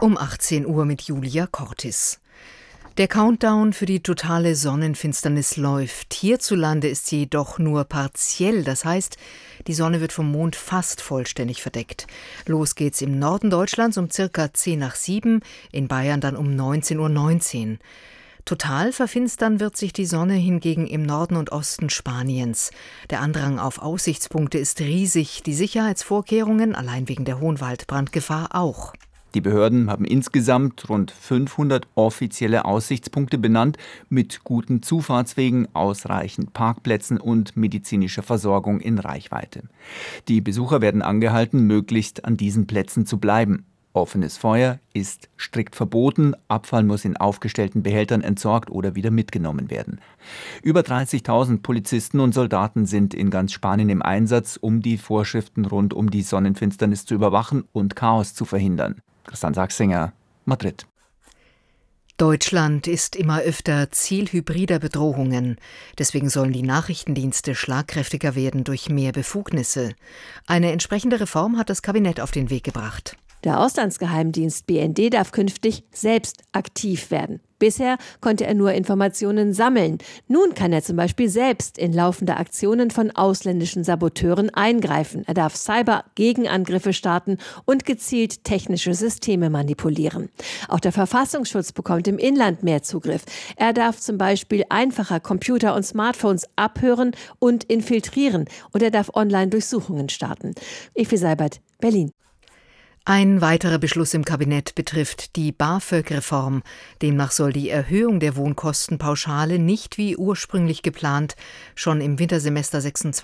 Um 18 Uhr mit Julia Cortis. Der Countdown für die totale Sonnenfinsternis läuft. Hierzulande ist sie jedoch nur partiell. Das heißt, die Sonne wird vom Mond fast vollständig verdeckt. Los geht's im Norden Deutschlands um circa 10 nach 7, in Bayern dann um 19:19 Uhr. Total verfinstern wird sich die Sonne hingegen im Norden und Osten Spaniens. Der Andrang auf Aussichtspunkte ist riesig, die Sicherheitsvorkehrungen, allein wegen der hohen Waldbrandgefahr, auch. Die Behörden haben insgesamt rund 500 offizielle Aussichtspunkte benannt, mit guten Zufahrtswegen, ausreichend Parkplätzen und medizinischer Versorgung in Reichweite. Die Besucher werden angehalten, möglichst an diesen Plätzen zu bleiben. Offenes Feuer ist strikt verboten, Abfall muss in aufgestellten Behältern entsorgt oder wieder mitgenommen werden. Über 30.000 Polizisten und Soldaten sind in ganz Spanien im Einsatz, um die Vorschriften rund um die Sonnenfinsternis zu überwachen und Chaos zu verhindern. Christian Sachsinger, Madrid. Deutschland ist immer öfter Ziel hybrider Bedrohungen. Deswegen sollen die Nachrichtendienste schlagkräftiger werden durch mehr Befugnisse. Eine entsprechende Reform hat das Kabinett auf den Weg gebracht. Der Auslandsgeheimdienst BND darf künftig selbst aktiv werden. Bisher konnte er nur Informationen sammeln. Nun kann er zum Beispiel selbst in laufende Aktionen von ausländischen Saboteuren eingreifen. Er darf Cyber-Gegenangriffe starten und gezielt technische Systeme manipulieren. Auch der Verfassungsschutz bekommt im Inland mehr Zugriff. Er darf zum Beispiel einfacher Computer und Smartphones abhören und infiltrieren. Und er darf Online-Durchsuchungen starten. Evi Seibert, Berlin. Ein weiterer Beschluss im Kabinett betrifft die BAföG-Reform. Demnach soll die Erhöhung der Wohnkostenpauschale nicht wie ursprünglich geplant schon im Wintersemester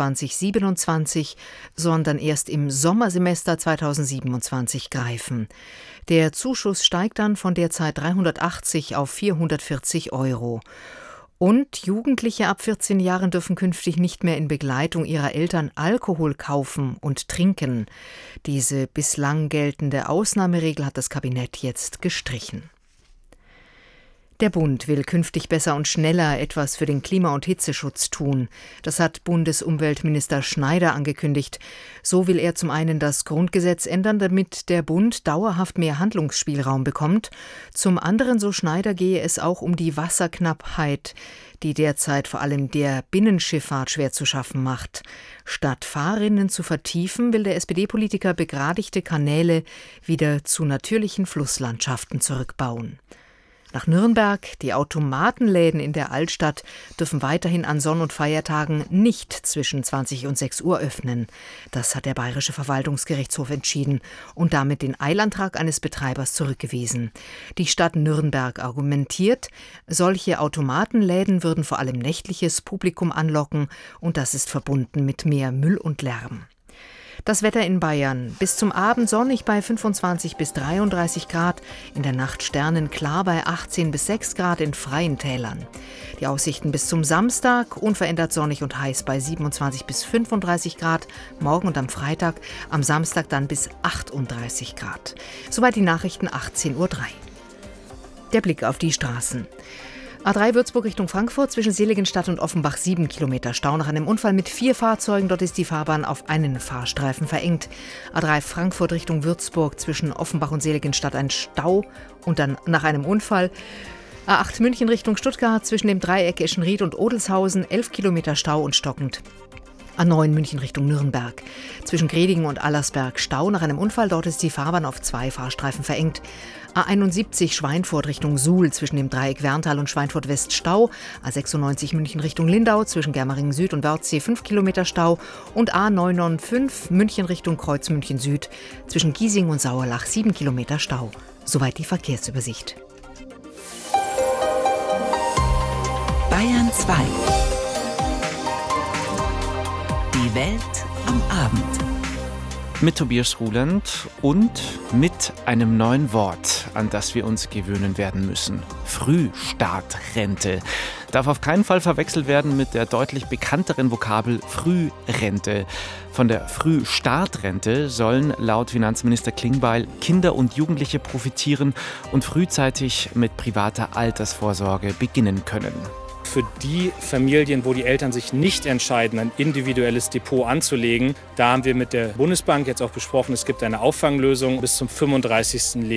26/27, sondern erst im Sommersemester 2027 greifen. Der Zuschuss steigt dann von derzeit 380 auf 440 €. Und Jugendliche ab 14 Jahren dürfen künftig nicht mehr in Begleitung ihrer Eltern Alkohol kaufen und trinken. Diese bislang geltende Ausnahmeregel hat das Kabinett jetzt gestrichen. Der Bund will künftig besser und schneller etwas für den Klima- und Hitzeschutz tun. Das hat Bundesumweltminister Schneider angekündigt. So will er zum einen das Grundgesetz ändern, damit der Bund dauerhaft mehr Handlungsspielraum bekommt. Zum anderen, so Schneider, gehe es auch um die Wasserknappheit, die derzeit vor allem der Binnenschifffahrt schwer zu schaffen macht. Statt Fahrrinnen zu vertiefen, will der SPD-Politiker begradigte Kanäle wieder zu natürlichen Flusslandschaften zurückbauen. Nach Nürnberg, die Automatenläden in der Altstadt dürfen weiterhin an Sonn- und Feiertagen nicht zwischen 20 und 6 Uhr öffnen. Das hat der Bayerische Verwaltungsgerichtshof entschieden und damit den Eilantrag eines Betreibers zurückgewiesen. Die Stadt Nürnberg argumentiert, solche Automatenläden würden vor allem nächtliches Publikum anlocken und das ist verbunden mit mehr Müll und Lärm. Das Wetter in Bayern. Bis zum Abend sonnig bei 25 bis 33 Grad, in der Nacht sternenklar bei 18 bis 6 Grad in freien Tälern. Die Aussichten bis zum Samstag unverändert sonnig und heiß bei 27 bis 35 Grad, morgen und am Freitag, am Samstag dann bis 38 Grad. Soweit die Nachrichten 18:03 Uhr. Der Blick auf die Straßen. A3 Würzburg Richtung Frankfurt, zwischen Seligenstadt und Offenbach 7 Kilometer Stau nach einem Unfall mit 4 Fahrzeugen. Dort ist die Fahrbahn auf einen Fahrstreifen verengt. A3 Frankfurt Richtung Würzburg, zwischen Offenbach und Seligenstadt ein Stau und dann nach einem Unfall. A8 München Richtung Stuttgart, zwischen dem Dreieck Eschenried und Odelshausen 11 Kilometer Stau und stockend. A9 München Richtung Nürnberg. Zwischen Gredingen und Allersberg Stau nach einem Unfall. Dort ist die Fahrbahn auf 2 Fahrstreifen verengt. A71 Schweinfurt Richtung Suhl. Zwischen dem Dreieck Werntal und Schweinfurt West Stau. A96 München Richtung Lindau. Zwischen Germeringen Süd und Wörthsee 5 Kilometer Stau. Und A995 München Richtung Kreuz München Süd. Zwischen Giesing und Sauerlach 7 Kilometer Stau. Soweit die Verkehrsübersicht. Bayern 2. Die Welt am Abend. Mit Tobias Ruland und mit einem neuen Wort, an das wir uns gewöhnen werden müssen. Frühstartrente. Darf auf keinen Fall verwechselt werden mit der deutlich bekannteren Vokabel Frührente. Von der Frühstartrente sollen laut Finanzminister Klingbeil Kinder und Jugendliche profitieren und frühzeitig mit privater Altersvorsorge beginnen können. Für die Familien, wo die Eltern sich nicht entscheiden, ein individuelles Depot anzulegen, da haben wir mit der Bundesbank jetzt auch besprochen, es gibt eine Auffanglösung bis zum 35.